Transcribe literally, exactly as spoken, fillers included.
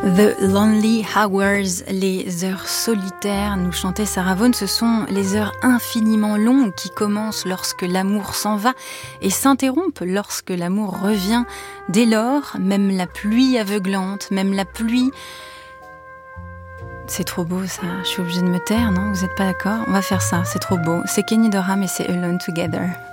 The Lonely Hours, les heures solitaires, nous chantait Sarah Vaughan. Ce sont les heures infiniment longues qui commencent lorsque l'amour s'en va et s'interrompent lorsque l'amour revient. Dès lors, même la pluie aveuglante, même la pluie... C'est trop beau ça, je suis obligée de me taire, non ? Vous n'êtes pas d'accord ? On va faire ça, c'est trop beau. C'est Kenny Dorham et c'est Alone Together.